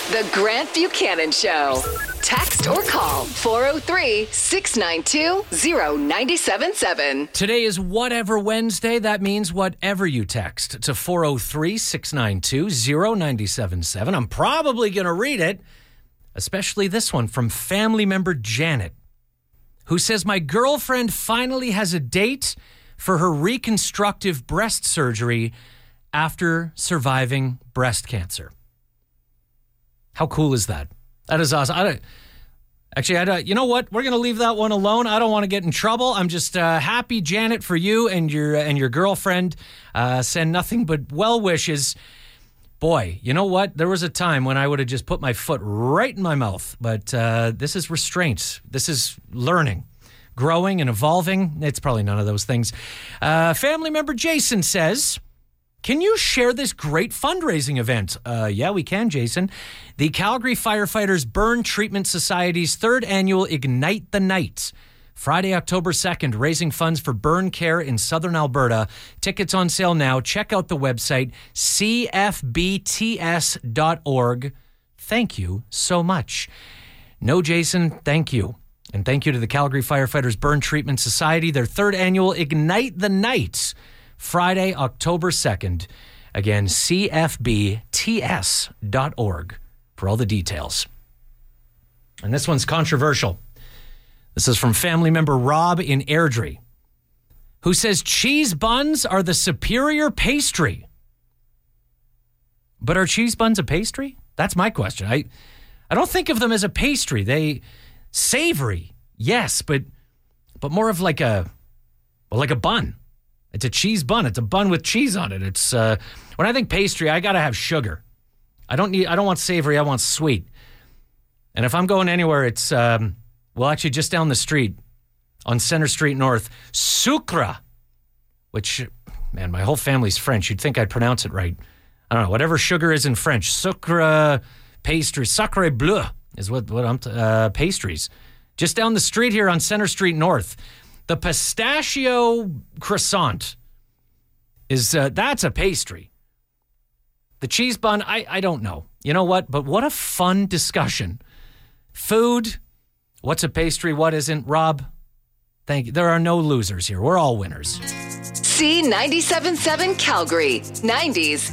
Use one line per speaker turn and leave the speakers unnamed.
The Grant Buchanan Show. Text or call 403-692-0977.
Today is Whatever Wednesday. That means whatever you text to 403-692-0977. I'm probably going to read it, especially this one from family member Janet, who says, my girlfriend finally has a date for her reconstructive breast surgery after surviving breast cancer. How cool is that? That is awesome. You know what? We're going to leave that one alone. I don't want to get in trouble. I'm just happy, Janet, for you and your girlfriend. Send nothing but well wishes. Boy, you know what? There was a time when I would have just put my foot right in my mouth. But this is restraint. This is learning, growing, and evolving. It's probably none of those things. Family member Jason says, can you share this great fundraising event? Yeah, we can, Jason. The Calgary Firefighters Burn Treatment Society's third annual Ignite the Night. Friday, October 2nd, raising funds for burn care in southern Alberta. Tickets on sale now. Check out the website, cfbts.org. Thank you so much. No, Jason, thank you. And thank you to the Calgary Firefighters Burn Treatment Society, their third annual Ignite the Night. Friday, October 2nd. Again, cfbts.org for all the details. And this one's controversial. This is from family member Rob in Airdrie, who says cheese buns are the superior pastry. But are cheese buns a pastry? That's my question. I don't think of them as a pastry. They savory, yes, but more of like a bun. It's a cheese bun. It's a bun with cheese on it. It's when I think pastry, I gotta have sugar. I don't want savory. I want sweet. And if I'm going anywhere, it's actually just down the street on Center Street North, Sucre, which, man, my whole family's French. You'd think I'd pronounce it right. I don't know. Whatever sugar is in French, Sucre pastry, Sacre Bleu is what I'm pastries. Just down the street here on Center Street North. The pistachio croissant that's a pastry. The cheese bun, I don't know. You know what? But what a fun discussion. Food, what's a pastry, what isn't? Rob, thank you. There are no losers here. We're all winners.
C97.7 Calgary, 90s.